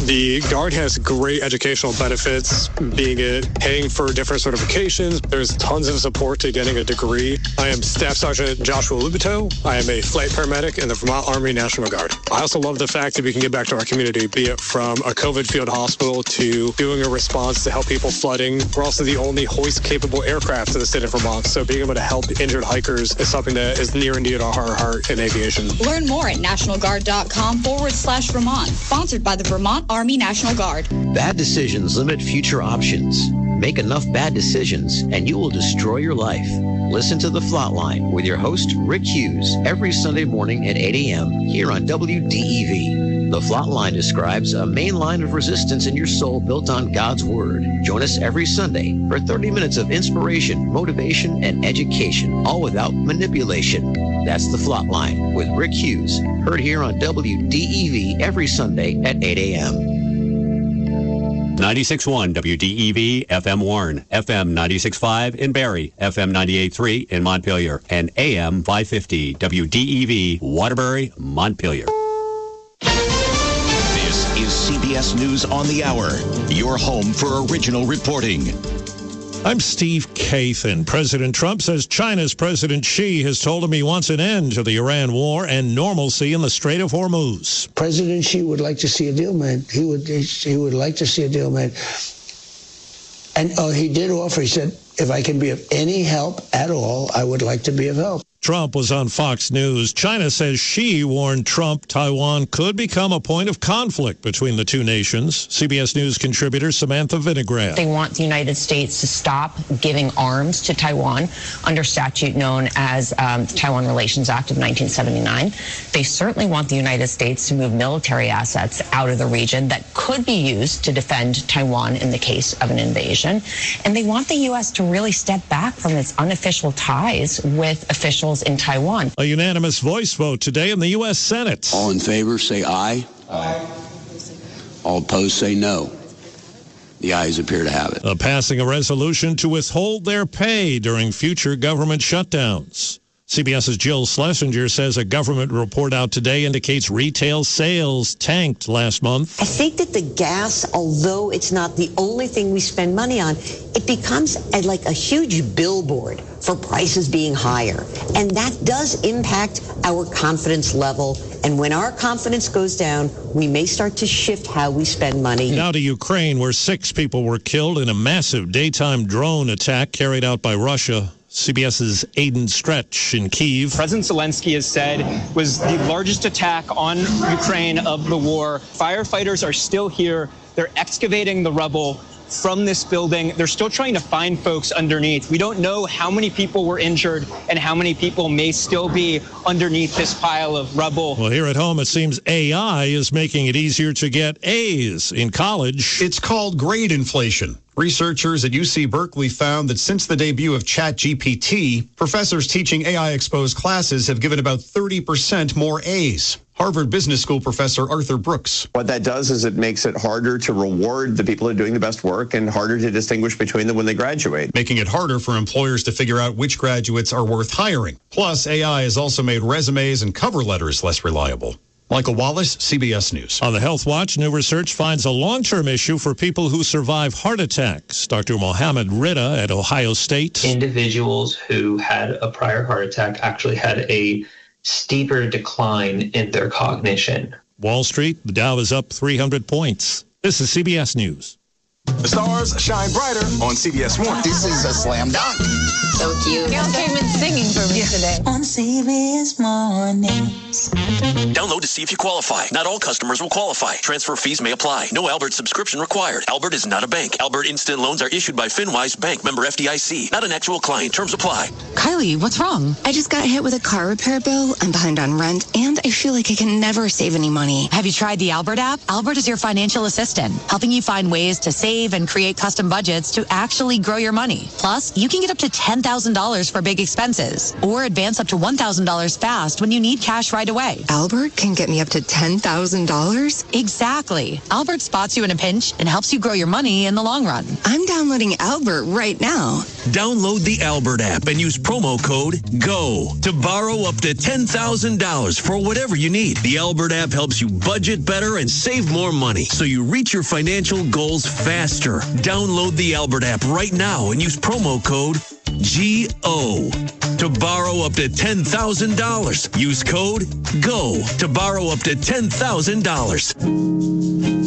The Guard has great educational benefits, being it paying for different certifications. There's tons of support to getting a degree. I am Staff Sergeant Joshua Lubito. I am a flight paramedic in the Vermont Army National Guard. I also love the fact that we can give back to our community, be it from a COVID field hospital to doing a response to help people flooding. We're also the only hoist-capable aircraft in the state of Vermont, so being able to help injured hikers is something that is near and dear to our heart in aviation. Learn more at nationalguard.com/Vermont. Sponsored by the Vermont Army National Guard. Bad decisions limit future options. Make enough bad decisions and you will destroy your life. Listen to The Flatline with your host, Rick Hughes, every Sunday morning at 8 a.m. here on WDEV. The Flatline describes a main line of resistance in your soul built on God's Word. Join us every Sunday for 30 minutes of inspiration, motivation, and education, all without manipulation. That's The Flatline with Rick Hughes, heard here on WDEV every Sunday at 8 a.m. 96.1 WDEV FM Warren, FM 96.5 in Barrie, FM 98.3 in Montpelier, and AM 550 WDEV Waterbury, Montpelier. This is CBS News on the Hour, your home for original reporting. I'm Steve Kathan. President Trump says China's President Xi has told him he wants an end to the Iran war and normalcy in the Strait of Hormuz. President Xi would like to see a deal made. He would like to see a deal made. And he did offer, he said, if I can be of any help at all, I would like to be of help. Trump was on Fox News. China says Xi warned Trump Taiwan could become a point of conflict between the two nations. CBS News contributor Samantha Vinograd. They want the United States to stop giving arms to Taiwan under statute known as the Taiwan Relations Act of 1979. They certainly want the United States to move military assets out of the region that could be used to defend Taiwan in the case of an invasion. And they want the U.S. to really step back from its unofficial ties with officials in Taiwan. A unanimous voice vote today in the U.S. Senate. All in favor, say aye. Aye. All opposed, say no. The ayes appear to have it. Passing a resolution to withhold their pay during future government shutdowns. CBS's Jill Schlesinger says a government report out today indicates retail sales tanked last month. I think that the gas, although it's not the only thing we spend money on, it becomes like a huge billboard for prices being higher. And that does impact our confidence level. And when our confidence goes down, we may start to shift how we spend money. Now to Ukraine, where 6 people were killed in a massive daytime drone attack carried out by Russia. CBS's Aidan Stretch in Kyiv. President Zelensky has said was the largest attack on Ukraine of the war. Firefighters are still here. They're excavating the rubble from this building. They're still trying to find folks underneath. We don't know how many people were injured and how many people may still be underneath this pile of rubble. Well, here at home, it seems AI is making it easier to get A's in college. It's called grade inflation. Researchers at UC Berkeley found that since the debut of ChatGPT, professors teaching AI-exposed classes have given about 30% more A's. Harvard Business School professor Arthur Brooks. What that does is it makes it harder to reward the people who are doing the best work and harder to distinguish between them when they graduate. Making it harder for employers to figure out which graduates are worth hiring. Plus, AI has also made resumes and cover letters less reliable. Michael Wallace, CBS News. On the Health Watch, new research finds a long-term issue for people who survive heart attacks. Dr. Mohammed Rida at Ohio State. Individuals who had a prior heart attack actually had a steeper decline in their cognition. Wall Street, the Dow is up 300 points. This is CBS News. The stars shine brighter on CBS Morning. This is a slam dunk. So cute. Y'all came in singing for me today. On CBS Mornings. Download to see if you qualify. Not all customers will qualify. Transfer fees may apply. No Albert subscription required. Albert is not a bank. Albert Instant Loans are issued by FinWise Bank, member FDIC. Not an actual client. Terms apply. Kylie, what's wrong? I just got hit with a car repair bill. I'm behind on rent, and I feel like I can never save any money. Have you tried the Albert app? Albert is your financial assistant, helping you find ways to save, save and create custom budgets to actually grow your money. Plus, you can get up to $10,000 for big expenses or advance up to $1,000 fast when you need cash right away. Albert can get me up to $10,000? Exactly. Albert spots you in a pinch and helps you grow your money in the long run. I'm downloading Albert right now. Download the Albert app and use promo code GO to borrow up to $10,000 for whatever you need. The Albert app helps you budget better and save more money so you reach your financial goals faster. Download the Albert app right now and use promo code GO to borrow up to $10,000. Use code GO to borrow up to $10,000.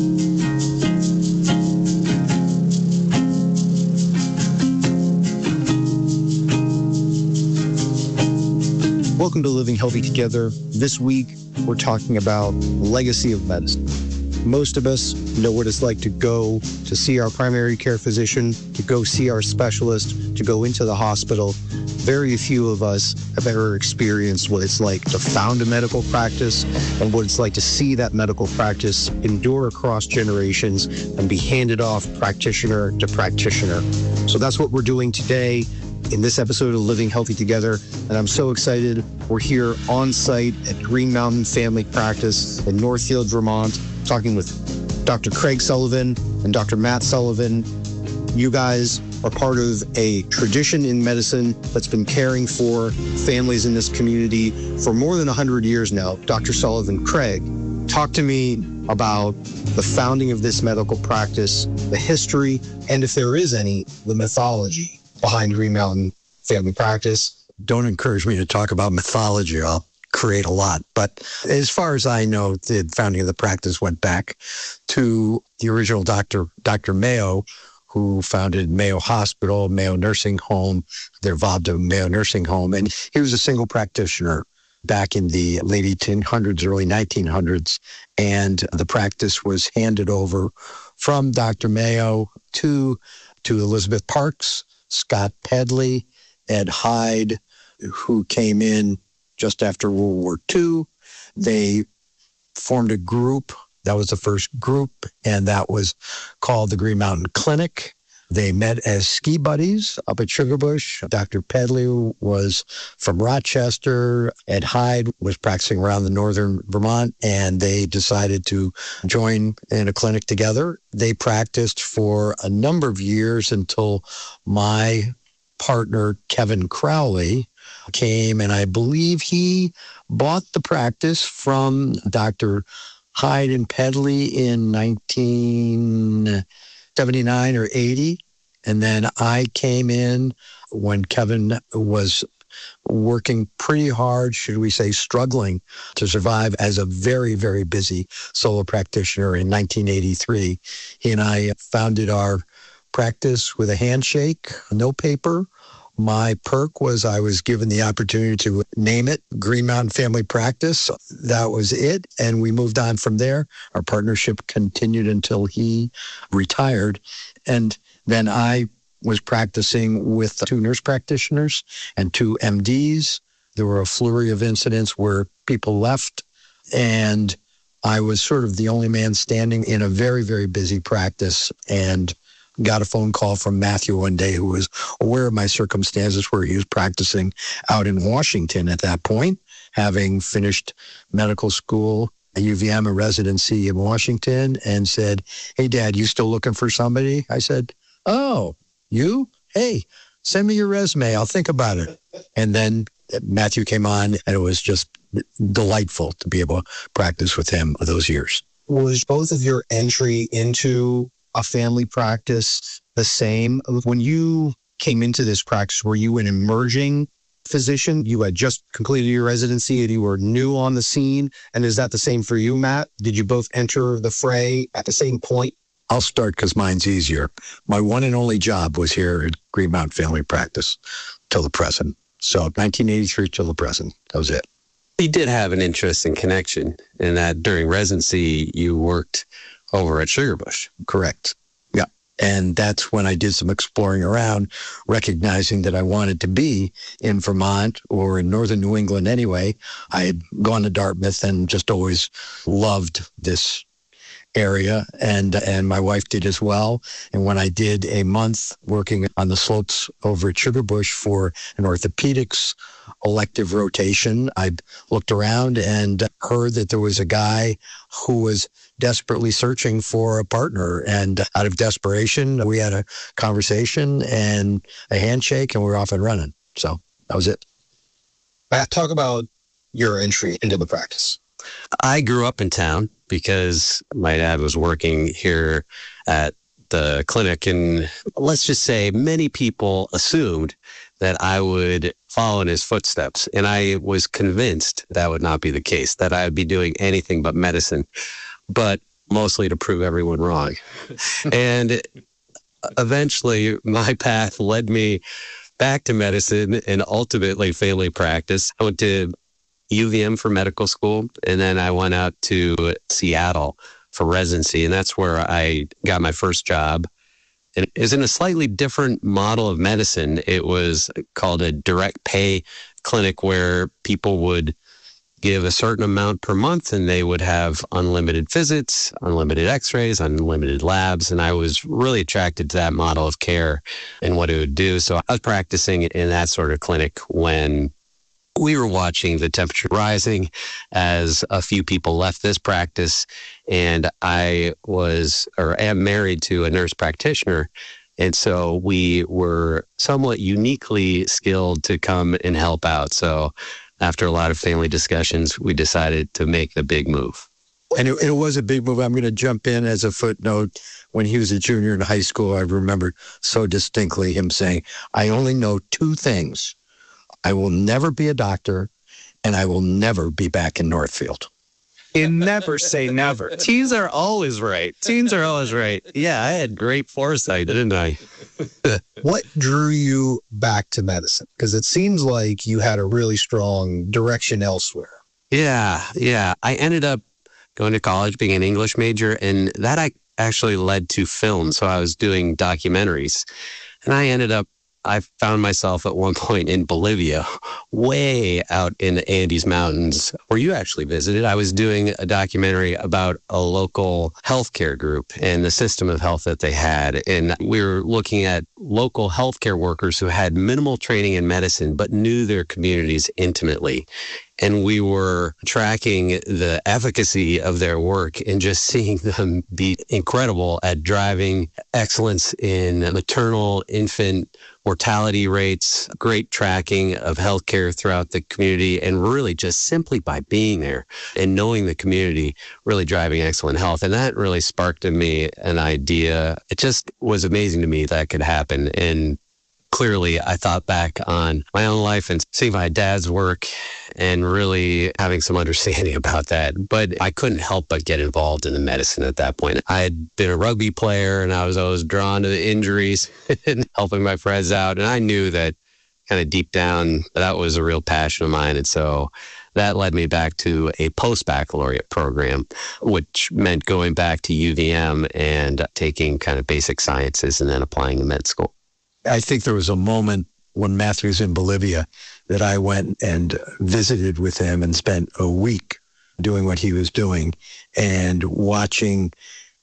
Welcome to Living Healthy Together. This week, we're talking about legacy of medicine. Most of us know what it's like to go to see our primary care physician, to go see our specialist, to go into the hospital. Very few of us have ever experienced what it's like to found a medical practice and what it's like to see that medical practice endure across generations and be handed off practitioner to practitioner. So that's what we're doing today in this episode of Living Healthy Together, and I'm so excited. We're here on site at Green Mountain Family Practice in Northfield, Vermont, talking with Dr. Craig Sullivan and Dr. Matt Sullivan. You guys are part of a tradition in medicine that's been caring for families in this community for more than 100 years now. Dr. Sullivan, Craig, talk to me about the founding of this medical practice, the history, and if there is any, the mythology behind Green Mountain Family Practice. Don't encourage me to talk about mythology. I'll create a lot. But as far as I know, the founding of the practice went back to the original Dr. Mayo, who founded Mayo Hospital, Mayo Nursing Home. They evolved to Mayo Nursing Home. And he was a single practitioner back in the late 1800s, early 1900s. And the practice was handed over from Dr. Mayo to Elizabeth Parks, Scott Pedley, Ed Hyde, who came in just after World War II. They formed a group. That was the first group, and that was called the Green Mountain Clinic. They met as ski buddies up at Sugarbush. Dr. Pedley was from Rochester. Ed Hyde was practicing around the northern Vermont, and they decided to join in a clinic together. They practiced for a number of years until my partner, Kevin Crowley, came, and I believe he bought the practice from Dr. Hyde and Pedley in 1979 or 80. And then I came in when Kevin was working pretty hard, should we say, struggling to survive as a very, very busy solo practitioner in 1983. He and I founded our practice with a handshake, no paper. My perk was I was given the opportunity to name it Green Mountain Family Practice. That was it. And we moved on from there. Our partnership continued until he retired. And then I was practicing with 2 nurse practitioners and 2 MDs. There were a flurry of incidents where people left. And I was sort of the only man standing in a very, very busy practice, and got a phone call from Matthew one day, who was aware of my circumstances, where he was practicing out in Washington at that point, having finished medical school at UVM, a residency in Washington, and said, "Hey, Dad, you still looking for somebody?" I said, "Oh, you? Hey, send me your resume. I'll think about it." And then Matthew came on, and it was just delightful to be able to practice with him those years. Was both of your entry into a family practice the same? When you came into this practice, were you an emerging physician? You had just completed your residency and you were new on the scene. And is that the same for you, Matt? Did you both enter the fray at the same point? I'll start because mine's easier. My one and only job was here at Green Mountain Family Practice till the present. So 1983 till the present. That was it. He did have an interesting connection in that during residency, you worked over at Sugarbush. Correct. Yeah. And that's when I did some exploring around, recognizing that I wanted to be in Vermont or in northern New England anyway. I had gone to Dartmouth and just always loved this area, and my wife did as well. And when I did a month working on the slopes over at Sugarbush for an orthopedics elective rotation, I looked around and heard that there was a guy who was desperately searching for a partner. And out of desperation, we had a conversation and a handshake, and we were off and running. So that was it. Matt, talk about your entry into the practice. I grew up in town because my dad was working here at the clinic. And let's just say many people assumed that I would follow in his footsteps. And I was convinced that would not be the case, that I would be doing anything but medicine, but mostly to prove everyone wrong. And eventually my path led me back to medicine and ultimately family practice. I went to UVM for medical school, and then I went out to Seattle for residency, and that's where I got my first job. And it was in a slightly different model of medicine. It was called a direct pay clinic where people would give a certain amount per month and they would have unlimited visits, unlimited x-rays, unlimited labs. And I was really attracted to that model of care and what it would do. So I was practicing in that sort of clinic when we were watching the temperature rising as a few people left this practice. And I am married to a nurse practitioner. And so we were somewhat uniquely skilled to come and help out. So after a lot of family discussions, we decided to make the big move. And it was a big move. I'm going to jump in as a footnote. When he was a junior in high school, I remember so distinctly him saying, I only know two things. I will never be a doctor, and I will never be back in Northfield. You never say never. Teens are always right. Yeah, I had great foresight, didn't I? What drew you back to medicine? Because it seems like you had a really strong direction elsewhere. Yeah. I ended up going to college, being an English major, and that actually led to film. So I was doing documentaries, and I found myself at one point in Bolivia, way out in the Andes Mountains, where you actually visited. I was doing a documentary about a local healthcare group and the system of health that they had. And we were looking at local healthcare workers who had minimal training in medicine, but knew their communities intimately. And we were tracking the efficacy of their work and just seeing them be incredible at driving excellence in maternal, infant mortality rates, great tracking of healthcare throughout the community, and really just simply by being there and knowing the community, really driving excellent health. And that really sparked in me an idea. It just was amazing to me that could happen. And clearly, I thought back on my own life and seeing my dad's work and really having some understanding about that. But I couldn't help but get involved in the medicine at that point. I had been a rugby player, and I was always drawn to the injuries and helping my friends out. And I knew that kind of deep down, that was a real passion of mine. And so that led me back to a post-baccalaureate program, which meant going back to UVM and taking kind of basic sciences and then applying to med school. I think there was a moment when Matthew was in Bolivia that I went and visited with him and spent a week doing what he was doing and watching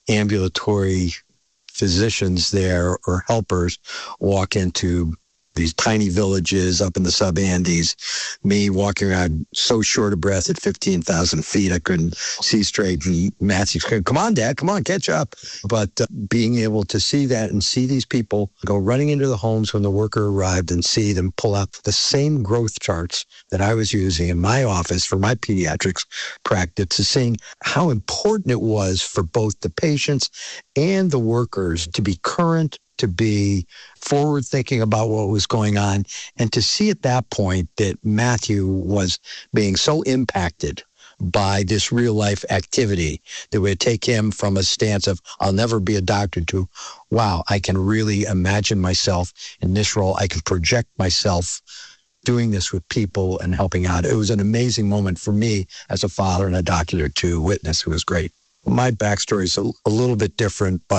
ambulatory physicians there or helpers walk into these tiny villages up in the sub-Andes, me walking around so short of breath at 15,000 feet, I couldn't see straight. And Matthew said, come on, Dad, come on, catch up. But being able to see that and see these people go running into the homes when the worker arrived and see them pull out the same growth charts that I was using in my office for my pediatrics practice, to seeing how important it was for both the patients and the workers to be current, to be forward thinking about what was going on, and to see at that point that Matthew was being so impacted by this real life activity that would take him from a stance of, I'll never be a doctor, to, wow, I can really imagine myself in this role. I can project myself doing this with people and helping out. It was an amazing moment for me as a father and a doctor to witness. It was great. My backstory is a little bit different, but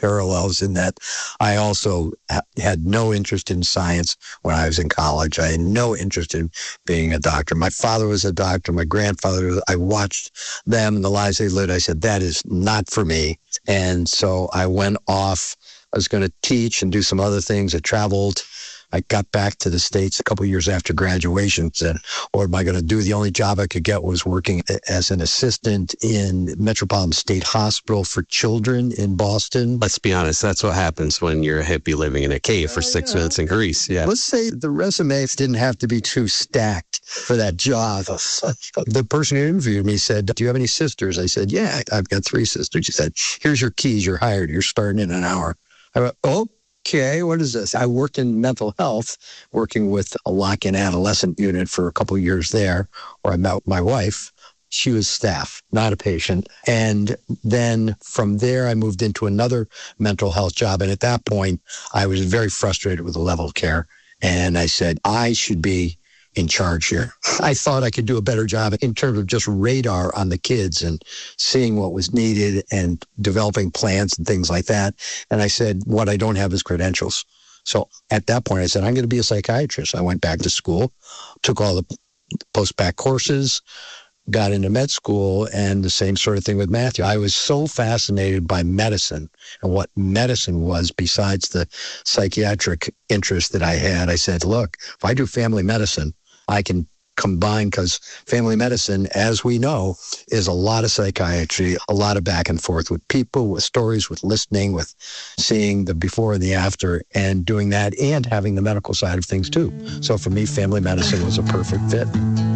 parallels in that I also had no interest in science when I was in college. I had no interest in being a doctor. My father was a doctor. My grandfather, I watched them and the lives they lived. I said, that is not for me. And so I went off. I was going to teach and do some other things. I traveled. I got back to the States a couple of years after graduation, said, what am I going to do? The only job I could get was working as an assistant in Metropolitan State Hospital for Children in Boston. Let's be honest, that's what happens when you're a hippie living in a cave for 6 minutes in Greece. Yeah. Let's say the resumes didn't have to be too stacked for that job. The person who interviewed me said, do you have any sisters? I said, yeah, I've got 3 sisters. She said, here's your keys. You're hired. You're starting in an hour. I went, okay, what is this? I worked in mental health, working with a lock-in adolescent unit for a couple of years there, where I met my wife. She was staff, not a patient. And then from there, I moved into another mental health job. And at that point, I was very frustrated with the level of care. And I said, I should be in charge here. I thought I could do a better job in terms of just radar on the kids and seeing what was needed and developing plans and things like that. And I said, what I don't have is credentials. So at that point, I said, I'm going to be a psychiatrist. I went back to school, took all the post-bac courses, got into med school, and the same sort of thing with Matthew. I was so fascinated by medicine and what medicine was besides the psychiatric interest that I had. I said, look, if I do family medicine, I can combine, because family medicine, as we know, is a lot of psychiatry, a lot of back and forth with people, with stories, with listening, with seeing the before and the after, and doing that and having the medical side of things too. So for me, family medicine was a perfect fit.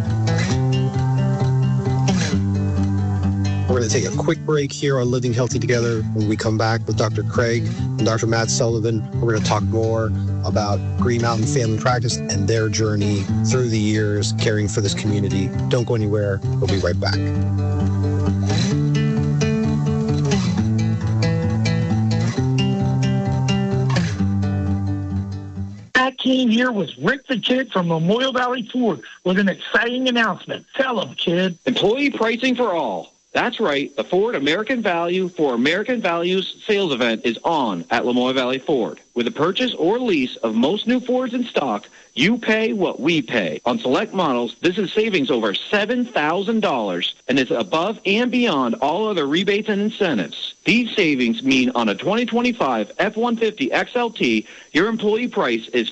We're going to take a quick break here on Living Healthy Together. When we come back with Dr. Craig and Dr. Matt Sullivan, we're going to talk more about Green Mountain Family Practice and their journey through the years caring for this community. Don't go anywhere. We'll be right back. Matt Keene here with Rick the Kid from Memorial Valley Ford with an exciting announcement. Tell them, kid. Employee pricing for all. That's right. The Ford American Value for American Values sales event is on at Lamoille Valley Ford. With a purchase or lease of most new Fords in stock, you pay what we pay. On select models, this is savings over $7,000 and is above and beyond all other rebates and incentives. These savings mean on a 2025 F-150 XLT, your employee price is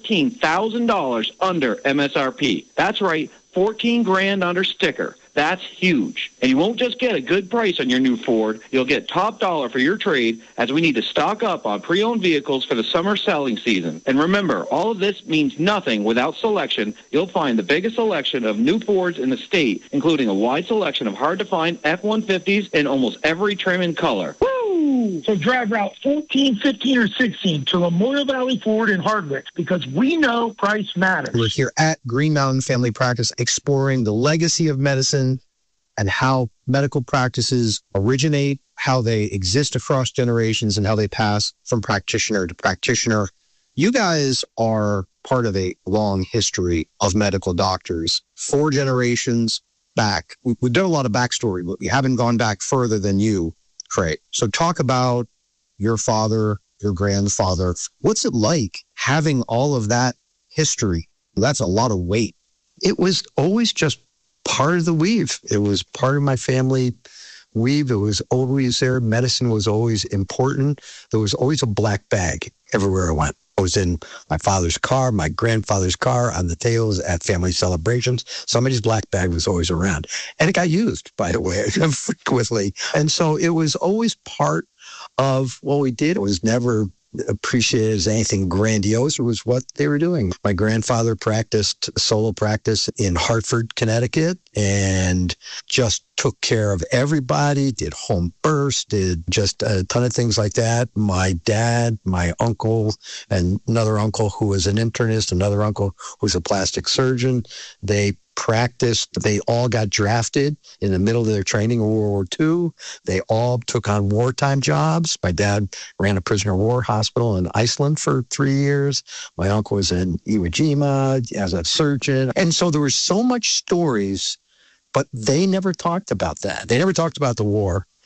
$14,000 under MSRP. That's right, $14,000 under sticker. That's huge. And you won't just get a good price on your new Ford. You'll get top dollar for your trade, as we need to stock up on pre-owned vehicles for the summer selling season. And remember, all of this means nothing without selection. You'll find the biggest selection of new Fords in the state, including a wide selection of hard-to-find F-150s in almost every trim and color. Woo! So drive Route 14, 15, or 16 to Memorial Valley Ford in Hardwick, because we know price matters. We're here at Green Mountain Family Practice exploring the legacy of medicine and how medical practices originate, how they exist across generations, and how they pass from practitioner to practitioner. You guys are part of a long history of medical doctors, 4 generations back. We've done a lot of backstory, but we haven't gone back further than you, Craig. So talk about your father, your grandfather. What's it like having all of that history? That's a lot of weight. It was always just part of the weave. It was part of my family weave. It was always there. Medicine was always important. There was always a black bag everywhere I went. I was in my father's car, my grandfather's car, on the tails at family celebrations. Somebody's black bag was always around. And it got used, by the way, frequently. And so it was always part of what we did. It was never appreciated as anything grandiose. It was what they were doing. My grandfather practiced solo practice in Hartford, Connecticut, and just took care of everybody, did home births, did just a ton of things like that. My dad, my uncle, and another uncle who was an internist, another uncle who was a plastic surgeon, they practiced. They all got drafted in the middle of their training in World War II. They all took on wartime jobs. My dad ran a prisoner of war hospital in Iceland for 3 years. My uncle was in Iwo Jima as a surgeon. And so there were so much stories, but they never talked about that. They never talked about the war.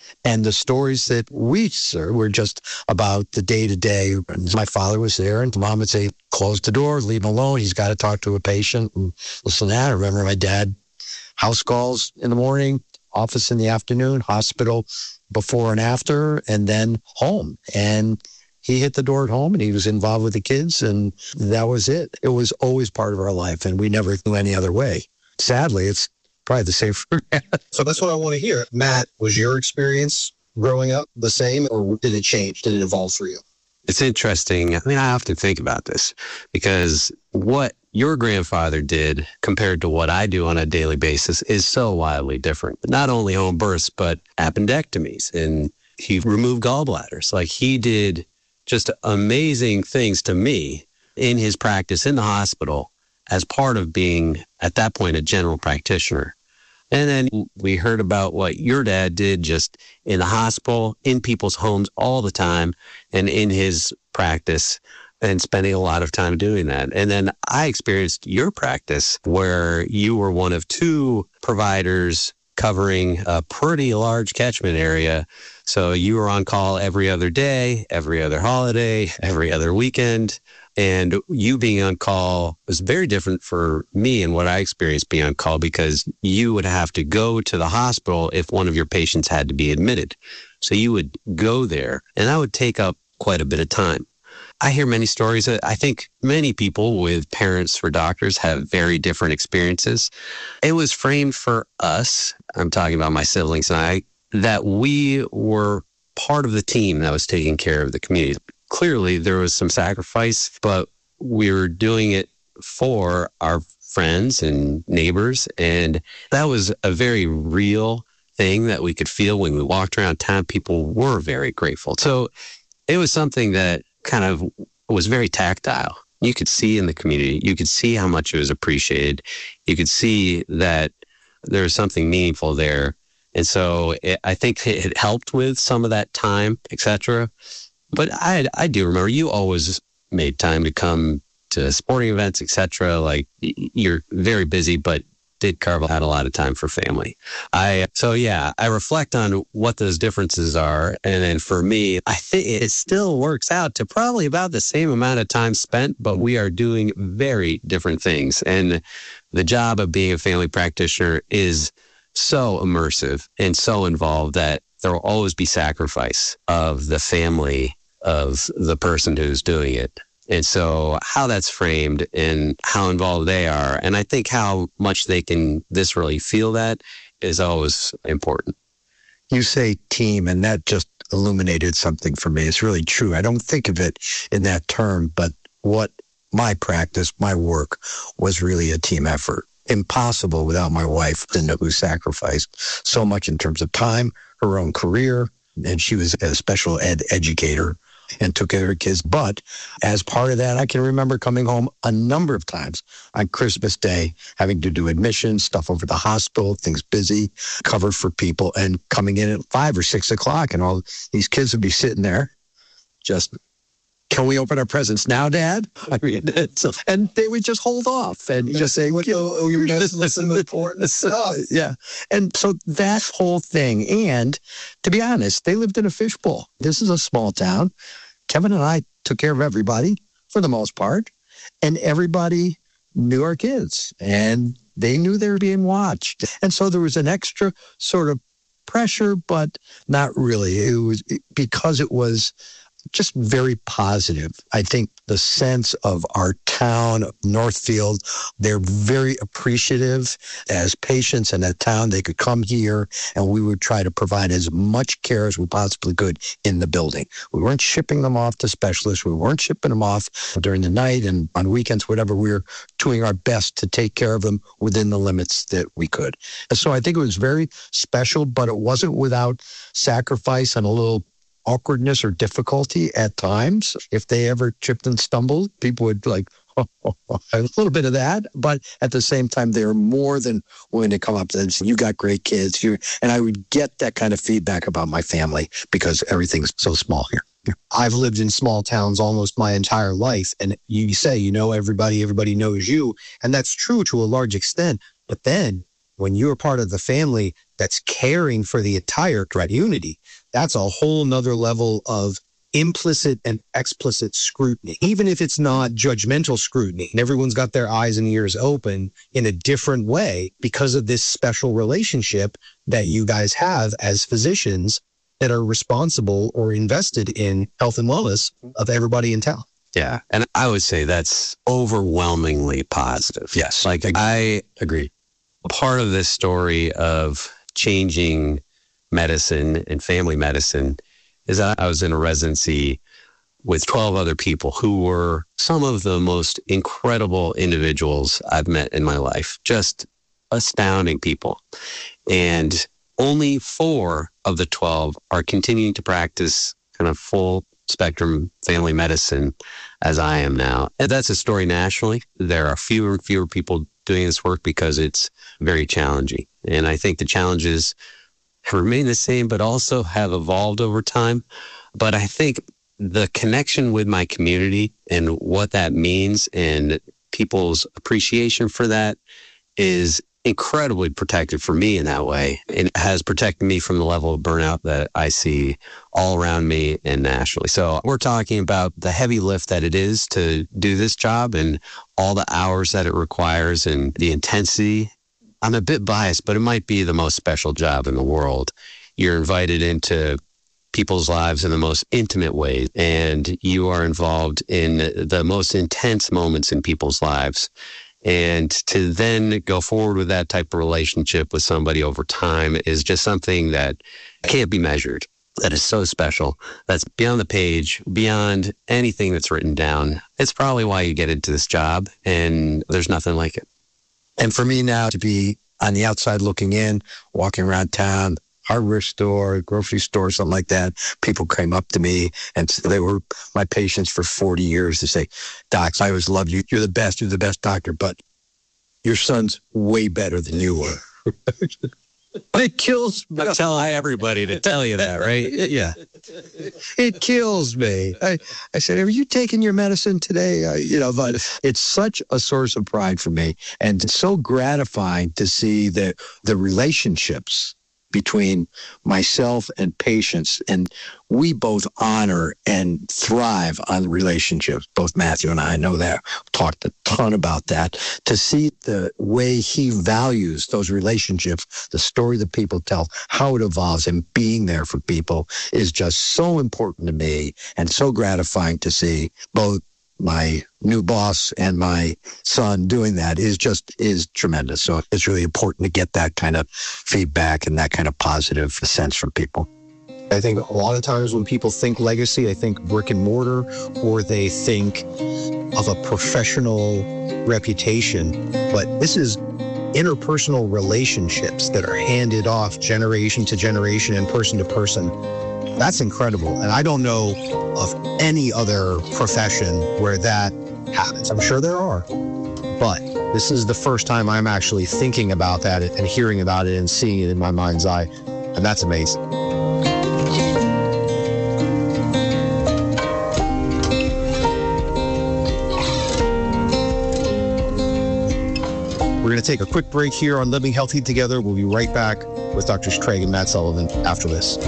And the stories that we serve were just about the day-to-day. My father was there, and Mom would say, close the door, leave him alone. He's got to talk to a patient. And listen to that. I remember my dad, house calls in the morning, office in the afternoon, hospital before and after, and then home. And he hit the door at home, and he was involved with the kids, and that was it. It was always part of our life, and we never knew any other way. Sadly, it's probably the same for Matt. So that's what I want to hear. Matt, was your experience growing up the same, or did it change? Did it evolve for you? It's interesting. I mean, I often think about this because what your grandfather did compared to what I do on a daily basis is so wildly different. Not only home births, but appendectomies. And he removed gallbladders. Like, he did just amazing things to me in his practice in the hospital as part of being, at that point, a general practitioner. And then we heard about what your dad did just in the hospital, in people's homes all the time, and in his practice, and spending a lot of time doing that. And then I experienced your practice where you were one of two providers covering a pretty large catchment area. So you were on call every other day, every other holiday, every other weekend. And you being on call was very different for me and what I experienced being on call, because you would have to go to the hospital if one of your patients had to be admitted. So you would go there, and that would take up quite a bit of time. I hear many stories. I think many people with parents for doctors have very different experiences. It was framed for us, I'm talking about my siblings and I, that we were part of the team that was taking care of the community. Clearly, there was some sacrifice, but we were doing it for our friends and neighbors. And that was a very real thing that we could feel when we walked around town. People were very grateful. So it was something that kind of was very tactile. You could see in the community, you could see how much it was appreciated. You could see that there was something meaningful there. And so I think it helped with some of that time, etc. But I do remember you always made time to come to sporting events, etc. Like, you're very busy, but did carve out a lot of time for family. I reflect on what those differences are. And then for me, I think it still works out to probably about the same amount of time spent, but we are doing very different things. And the job of being a family practitioner is so immersive and so involved that there will always be sacrifice of the family of the person who's doing it. And so how that's framed and how involved they are, and I think how much they can viscerally feel that, is always important. You say team, and that just illuminated something for me. It's really true. I don't think of it in that term, but what my practice, my work, was really a team effort. Impossible without my wife, who sacrificed so much in terms of time, her own career, and she was a special ed educator and took care of her kids. But as part of that, I can remember coming home a number of times on Christmas Day, having to do admissions, stuff over the hospital, things busy, cover for people, and coming in at 5 or 6 o'clock, and all these kids would be sitting there just, can we open our presents now, Dad? I mean, and they would just hold off and just say, listen to important stuff. Yeah. And so that whole thing. And to be honest, they lived in a fishbowl. This is a small town. Kevin and I took care of everybody for the most part, and everybody knew our kids, and they knew they were being watched. And so there was an extra sort of pressure, but not really. It was because it was just very positive. I think the sense of our town, Northfield, they're very appreciative. As patients in that town, they could come here, and we would try to provide as much care as we possibly could in the building. We weren't shipping them off to specialists. We weren't shipping them off during the night and on weekends, whatever. We were doing our best to take care of them within the limits that we could. And so I think it was very special, but it wasn't without sacrifice and a little awkwardness or difficulty at times. If they ever tripped and stumbled, people would a little bit of that. But at the same time, they were more than willing to come up and say, you got great kids. And I would get that kind of feedback about my family because everything's so small here. I've lived in small towns almost my entire life. And you say, you know, everybody knows you. And that's true to a large extent. But then when you're part of the family, that's caring for the entire community, that's a whole nother level of implicit and explicit scrutiny, even if it's not judgmental scrutiny. And everyone's got their eyes and ears open in a different way because of this special relationship that you guys have as physicians that are responsible or invested in health and wellness of everybody in town. Yeah. And I would say that's overwhelmingly positive. Yes. Like, I agree. Part of this story of changing medicine and family medicine is that I was in a residency with 12 other people who were some of the most incredible individuals I've met in my life. Just astounding people. And only 4 of the 12 are continuing to practice kind of full spectrum family medicine as I am now. And that's a story nationally. There are fewer and fewer people doing this work because it's very challenging. And I think the challenges have remained the same, but also have evolved over time. But I think the connection with my community and what that means and people's appreciation for that is incredibly protective for me in that way. It has protected me from the level of burnout that I see all around me and nationally. So we're talking about the heavy lift that it is to do this job and all the hours that it requires and the intensity. I'm a bit biased, but it might be the most special job in the world. You're invited into people's lives in the most intimate ways, and you are involved in the most intense moments in people's lives. And to then go forward with that type of relationship with somebody over time is just something that can't be measured. That is so special. That's beyond the page, beyond anything that's written down. It's probably why you get into this job, and there's nothing like it. And for me now to be on the outside looking in, walking around town, hardware store, grocery store, something like that, people came up to me and they were my patients for 40 years to say, "Doc, I always loved you. You're the best doctor, but your son's way better than you were." It kills me. I tell everybody to tell you that, right? Yeah. It kills me. I said, "Are you taking your medicine today?" But it's such a source of pride for me. And it's so gratifying to see the relationships between myself and patients. And we both honor and thrive on relationships. Both Matthew and I know that. Talked a ton about that. To see the way he values those relationships, the story that people tell, how it evolves, and being there for people is just so important to me and so gratifying to see both my new boss and my son doing that is tremendous. So it's really important to get that kind of feedback and that kind of positive sense from people. I think a lot of times when people think legacy, they think brick and mortar, or they think of a professional reputation. But this is interpersonal relationships that are handed off generation to generation and person to person. That's incredible. And I don't know of any other profession where that happens. I'm sure there are, but this is the first time I'm actually thinking about that and hearing about it and seeing it in my mind's eye. And that's amazing. We're going to take a quick break here on Living Healthy Together. We'll be right back with Drs. Craig and Matt Sullivan after this.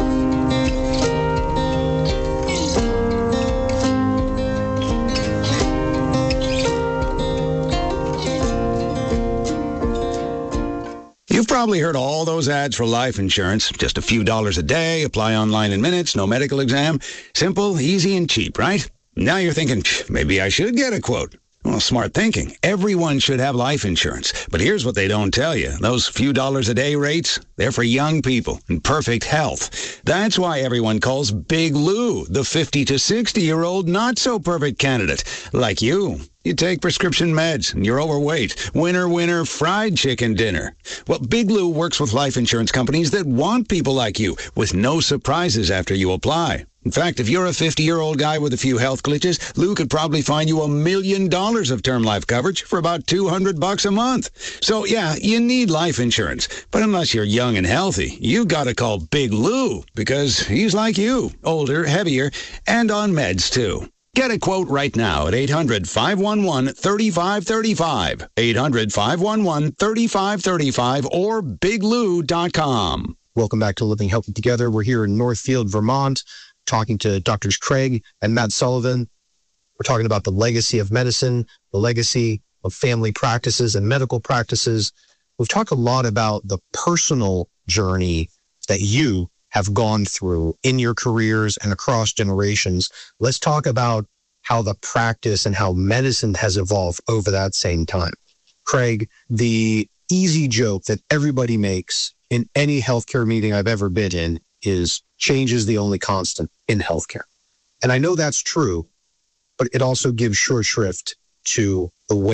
You've probably heard all those ads for life insurance. Just a few dollars a day, apply online in minutes, no medical exam. Simple, easy, and cheap, right? Now you're thinking, maybe I should get a quote. Well, smart thinking. Everyone should have life insurance. But here's what they don't tell you. Those few dollars a day rates, they're for young people in perfect health. That's why everyone calls Big Lou the 50 to 60-year-old not-so-perfect candidate, like you. You take prescription meds, and you're overweight. Winner, fried chicken dinner. Well, Big Lou works with life insurance companies that want people like you, with no surprises after you apply. In fact, if you're a 50-year-old guy with a few health glitches, Lou could probably find you $1 million of term life coverage for about $200 a month. So, yeah, you need life insurance. But unless you're young and healthy, you gotta call Big Lou, because he's like you, older, heavier, and on meds, too. Get a quote right now at 800-511-3535, 800-511-3535, or biglou.com. Welcome back to Living Healthy Together. We're here in Northfield, Vermont, talking to Drs. Craig and Matt Sullivan. We're talking about the legacy of medicine, the legacy of family practices and medical practices. We've talked a lot about the personal journey that you have gone through in your careers and across generations. Let's talk about how the practice and how medicine has evolved over that same time. Craig, the easy joke that everybody makes in any healthcare meeting I've ever been in is change is the only constant in healthcare. And I know that's true, but it also gives short shrift to the way